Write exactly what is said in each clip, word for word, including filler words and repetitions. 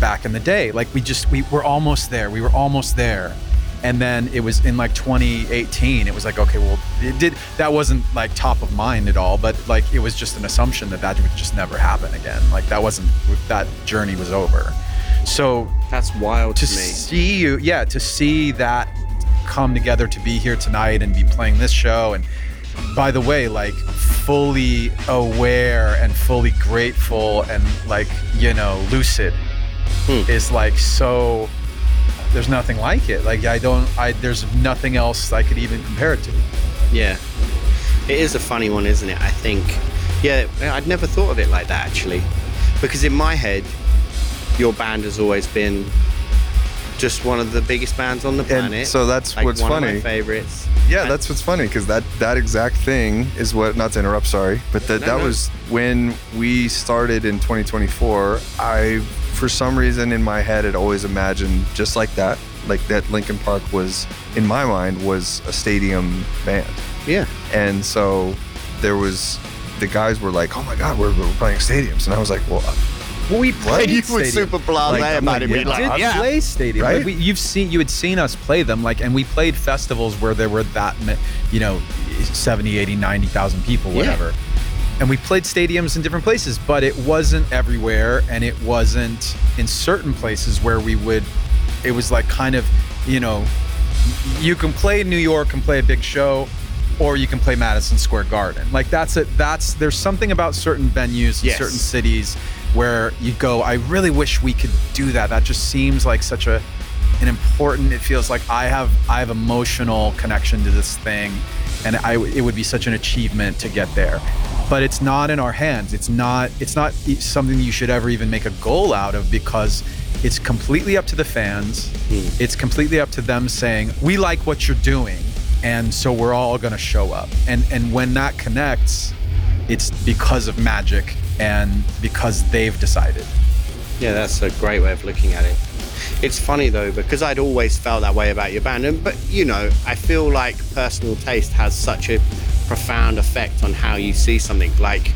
back in the day. Like we just we were almost there. We were almost there. And then it was in like twenty eighteen. It was like, okay, well, it did. That wasn't like top of mind at all, but like it was just an assumption that that would just never happen again. Like that wasn't. That journey was over. So that's wild to to me. see you. Yeah, to see that come together, to be here tonight and be playing this show. And by the way, like fully aware and fully grateful and like, you know, lucid hmm. is like so. There's nothing like it. Like I don't, I, there's nothing else I could even compare it to. Yeah. It is a funny one, isn't it? I think, yeah, I'd never thought of it like that actually. Because in my head, your band has always been just one of the biggest bands on the planet. And so that's like what's one funny. One of my favorites. Yeah, and that's what's funny because that, that exact thing is what, not to interrupt, sorry, but that, No, that no. was when we started in twenty twenty-four. I, for some reason in my head, had always imagined just like that, like that Linkin Park was, in my mind, was a stadium band. Yeah. And so there was, the guys were like, oh my God, we're, we're playing stadiums. And I was like, well, Well, we played you stadium. were super blasé Like, about it. We being like, did yeah. play stadium. Right? Like, we, you've seen, you had seen us play them, like, and we played festivals where there were that, ma- you know, seventy, eighty, ninety thousand people, whatever. Yeah. And we played stadiums in different places, but it wasn't everywhere, and it wasn't in certain places where we would. It was like kind of, you know, you can play New York and play a big show, or you can play Madison Square Garden. Like that's it. That's there's something about certain venues in Yes. certain cities where you go, I really wish we could do that. That just seems like such a an important. It feels like I have I have emotional connection to this thing, and I it would be such an achievement to get there. But it's not in our hands. It's not it's not something you should ever even make a goal out of because it's completely up to the fans. Mm. It's completely up to them saying, we like what you're doing, and so we're all gonna show up. And and when that connects, it's because of magic and because they've decided. Yeah, that's a great way of looking at it. It's funny though, because I'd always felt that way about your band. And, but you know, I feel like personal taste has such a profound effect on how you see something. Like,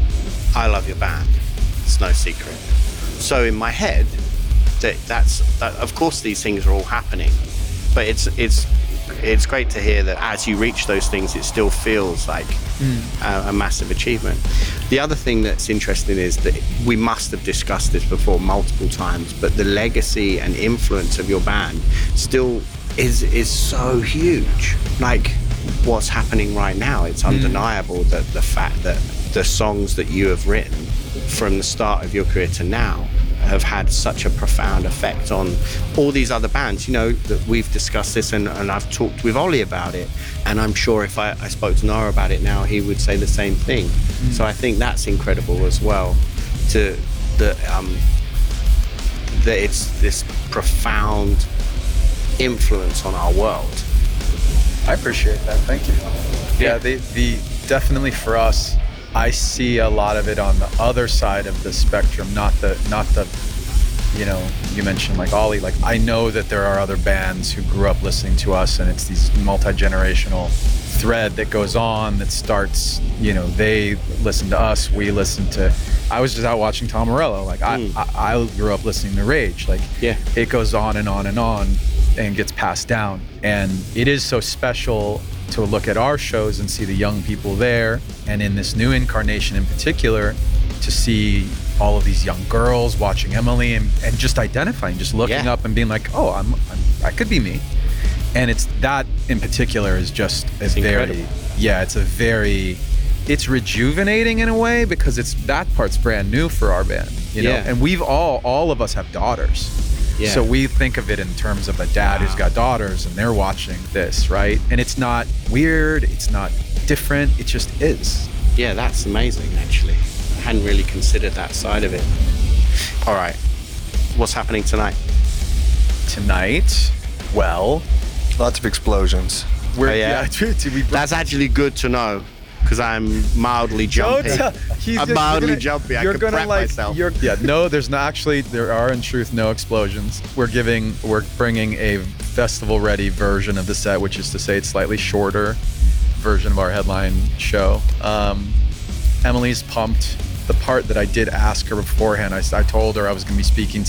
I love your band. It's no secret. So in my head, that that's that, of course these things are all happening, but it's it's it's great to hear that as you reach those things, it still feels like mm. a, a massive achievement. The other thing that's interesting is that we must have discussed this before multiple times, but the legacy and influence of your band still is is so huge. Like what's happening right now, it's undeniable mm. that the fact that the songs that you have written from the start of your career to now have had such a profound effect on all these other bands. You know, that we've discussed this and, and I've talked with Ollie about it, and I'm sure if I, I spoke to Noah about it now, he would say the same thing. Mm. So I think that's incredible as well, to the um, that it's this profound influence on our world. I appreciate that. Thank you. Yeah, Yeah. the the definitely for us, I see a lot of it on the other side of the spectrum, not the not the you know, you mentioned like Ollie, like I know that there are other bands who grew up listening to us, and it's these multi-generational thread that goes on that starts, you know, they listen to us, we listen to I was just out watching Tom Morello, like mm. I, I I grew up listening to Rage, like yeah. it goes on and on and on and gets passed down, and it is so special to look at our shows and see the young people there, and in this new incarnation in particular, to see all of these young girls watching Emily and, and just identifying, just looking yeah. up and being like, oh, I'm, I'm I could be me. And it's that in particular is just is very, yeah, it's a very, it's rejuvenating in a way because it's that part's brand new for our band, you know. Yeah. And we've all, all of us have daughters. Yeah. So we think of it in terms of a dad wow. who's got daughters and they're watching this, right? And it's not weird, it's not different, it just is. Yeah, that's amazing, actually. I hadn't really considered that side of it. All right, what's happening tonight? Tonight, well... Lots of explosions. We're, oh, yeah? yeah we that's actually good to know, because I'm mildly jumpy. Uh, I'm mildly gonna, jumpy. I you're can gonna prep like, myself. You're, yeah, no, there's not actually, there are in truth no explosions. We're giving, we're bringing a festival-ready version of the set, which is to say it's slightly shorter version of our headline show. Um, Emily's pumped. The part that I did ask her beforehand, I, I told her I was going to be speaking